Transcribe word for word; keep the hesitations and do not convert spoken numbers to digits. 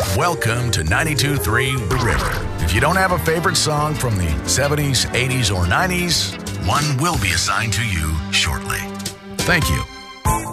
Welcome to ninety-two point three The River. If you don't have a favorite song from the seventies, eighties, or nineties, one will be assigned to you shortly. Thank you.